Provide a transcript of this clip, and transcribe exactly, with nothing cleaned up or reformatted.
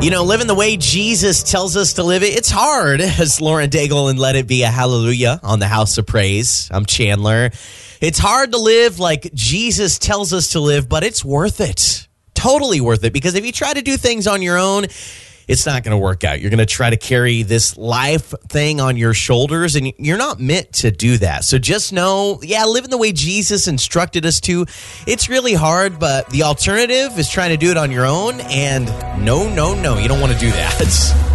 You know, living the way Jesus tells us to live it, it's hard. As Lauren Daigle and Let It Be a Hallelujah on the House of Praise. I'm Chandler. It's hard to live like Jesus tells us to live, but it's worth it. Totally worth it. Because if you try to do things on your own, it's not going to work out. You're going to try to carry this life thing on your shoulders, and you're not meant to do that. So just know, yeah, living the way Jesus instructed us to, it's really hard, but the alternative is trying to do it on your own, and no, no, no, you don't want to do that.